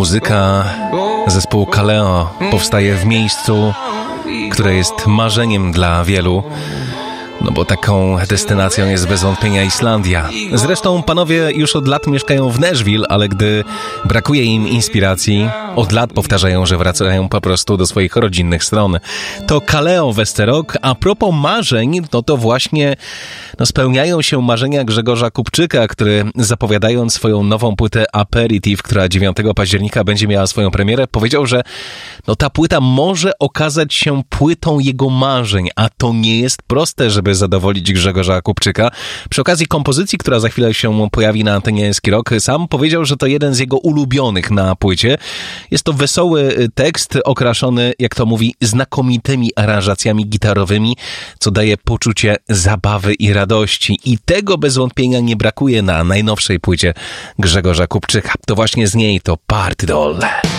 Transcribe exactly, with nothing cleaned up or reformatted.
Muzyka zespołu Kaleo powstaje w miejscu, które jest marzeniem dla wielu. No bo taką destynacją jest bez wątpienia Islandia. Zresztą panowie już od lat mieszkają w Nashville, ale gdy brakuje im inspiracji, od lat powtarzają, że wracają po prostu do swoich rodzinnych stron. To Kaleo Westerok. A propos marzeń, no to właśnie no spełniają się marzenia Grzegorza Kupczyka, który zapowiadając swoją nową płytę Aperitif, która dziewiątego października będzie miała swoją premierę, powiedział, że no ta płyta może okazać się płytą jego marzeń, a to nie jest proste, żeby zadowolić Grzegorza Kupczyka. Przy okazji kompozycji, która za chwilę się pojawi na antenie Ski Rock, sam powiedział, że to jeden z jego ulubionych na płycie. Jest to wesoły tekst okraszony, jak to mówi, znakomitymi aranżacjami gitarowymi, co daje poczucie zabawy i radości. I tego bez wątpienia nie brakuje na najnowszej płycie Grzegorza Kupczyka. To właśnie z niej to Party Doll.